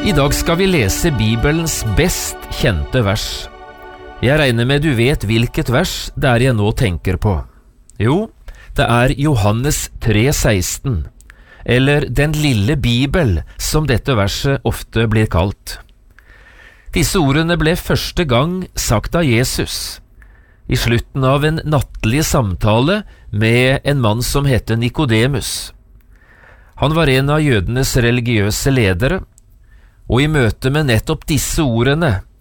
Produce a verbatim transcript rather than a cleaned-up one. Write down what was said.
I dag skal vi lese Bibelens best kjente vers. Jeg regner med du vet hvilket vers det er jeg nå tenker på. Jo, det er Johannes tre seksten, eller Den lille Bibel, som dette verset ofte blir kalt. Disse ordene ble første gang sagt av Jesus, i slutten av en nattlig samtale med en mann som hette Nikodemus. Han var en av jødenes religiøse ledere, og i møte med nettopp disse ordene